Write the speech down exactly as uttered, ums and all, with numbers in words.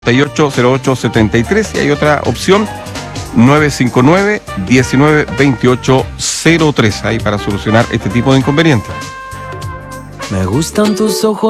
ocho cero ocho setenta y tres y hay otra opción nueve cinco nueve diecinueve veintiocho cero tres ahí para solucionar este tipo de inconvenientes. Me gustan tus ojos.